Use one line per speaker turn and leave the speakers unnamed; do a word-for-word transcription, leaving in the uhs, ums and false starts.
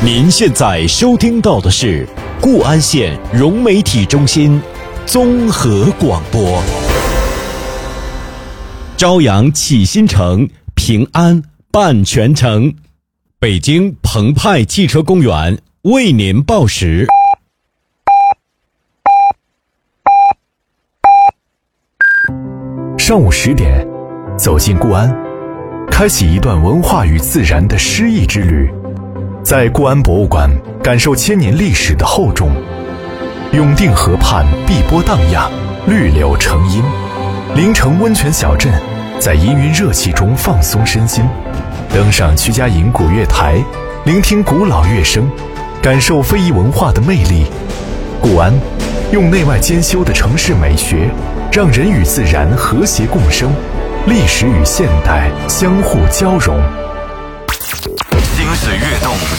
您现在收听到的是固安县融媒体中心综合广播。朝阳启新城，平安办全城。北京澎湃汽车公园为您报时。
上午十点，走进固安，开启一段文化与自然的诗意之旅。在固安博物馆，感受千年历史的厚重。永定河畔碧波荡漾，绿柳成荫。临城温泉小镇，在氤氲热气中放松身心。登上屈家营古月台，聆听古老乐声，感受非遗文化的魅力。固安用内外兼修的城市美学，让人与自然和谐共生，历史与现代相互交融。
心随跃动，